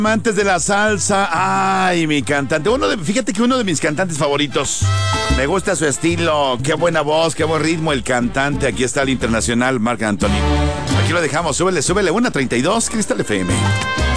Amantes de la salsa, ay, mi cantante. Fíjate que uno de mis cantantes favoritos. Me gusta su estilo, qué buena voz, qué buen ritmo el cantante. Aquí está el internacional Marc Anthony. Aquí lo dejamos, súbele, 1:32, Cristal FM.